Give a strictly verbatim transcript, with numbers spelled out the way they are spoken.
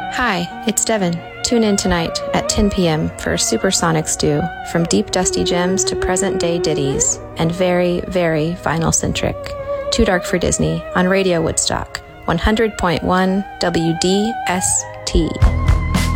Hi, it's Devin. Tune in tonight at ten p.m. for a supersonic stew from deep dusty gems to present-day ditties and very, very vinyl-centric. Too Dark for Disney on Radio Woodstock, one hundred point one W D S T.